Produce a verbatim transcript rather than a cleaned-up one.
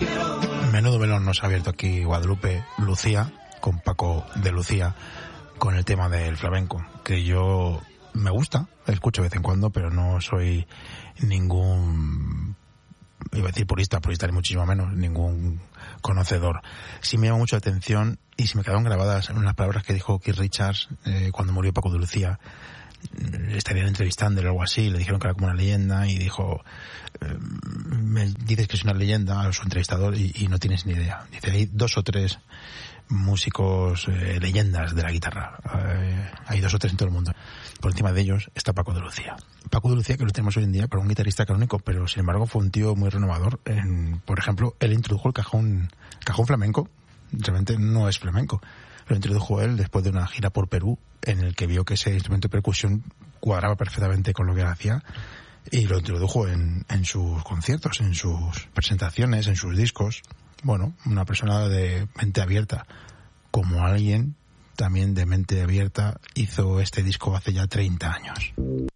Menudo melón nos ha abierto aquí Guadalupe Lucía, con Paco de Lucía, con el tema del flamenco, que yo me gusta, escucho de vez en cuando, pero no soy ningún, iba a decir purista, purista ni muchísimo menos, ningún conocedor. Sí me llama mucho la atención y se me quedaron grabadas en unas palabras que dijo Keith Richards eh, cuando murió Paco de Lucía. Le estarían entrevistando o algo así, le dijeron que era como una leyenda y dijo, eh, me dices que es una leyenda a su entrevistador y, y no tienes ni idea. Dice, hay dos o tres músicos eh, leyendas de la guitarra, eh, hay dos o tres en todo el mundo. Por encima de ellos está Paco de Lucía. Paco de Lucía, que lo tenemos hoy en día para un guitarrista canónico, pero sin embargo fue un tío muy renovador. En, por ejemplo, él introdujo el cajón, cajón flamenco, realmente no es flamenco. Lo introdujo él después de una gira por Perú, en el que vio que ese instrumento de percusión cuadraba perfectamente con lo que él hacía, y lo introdujo en, en sus conciertos, en sus presentaciones, en sus discos. Bueno, una persona de mente abierta, como alguien también de mente abierta hizo este disco hace ya treinta años.